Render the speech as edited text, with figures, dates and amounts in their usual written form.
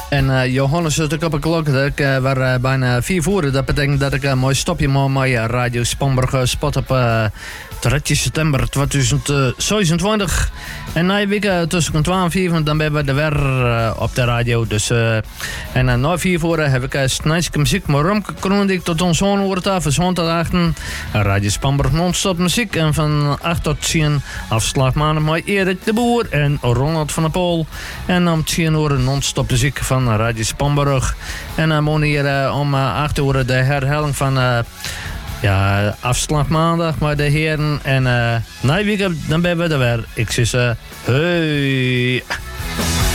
En Johannes zit ook op een klok. Dat ik bijna 4 voeren. Dat betekent dat ik een mooi stopje maak met Radio Spamberg spot op 13 september 2026. En na een week tussen 12 en 4, dan ben we er weer op de radio. Dus, en na 4 voeren heb ik snijske muziek. Maar Romke Kroondik tot ons hoort af. Van zondag 8 Radio Spamberg non-stop muziek. En van 8 tot 10 afslag maandag met Erik de Boer en Ronald van der Pool. En om 10 uur non-stop muziek van Radio Spamberg. En dan hier om 8 uur de herhaling van afslag maandag met de heren. En na een week dan ben we er weer. Ik zeg hey.